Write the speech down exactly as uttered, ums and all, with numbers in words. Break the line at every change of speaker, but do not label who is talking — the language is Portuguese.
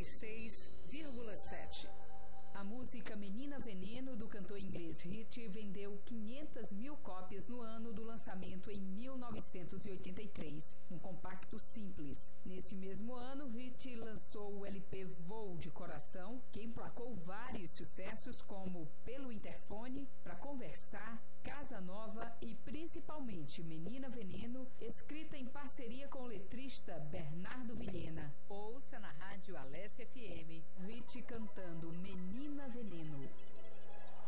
seis vírgula sete. A música Menina Veneno, do cantor inglês Hit, vendeu quinhentas mil cópias no ano do lançamento em mil novecentos e oitenta e três, um compacto simples. Nesse mesmo ano, Hit lançou o L P Voo de Coração, que emplacou vários sucessos como Pelo Interfone, Pra Conversar, Casa Nova e principalmente Menina Veneno, escrita em parceria com o letrista Bernardo Vilhena. Ouça na rádio Alessia F M. Hit cantando Menina Veneno.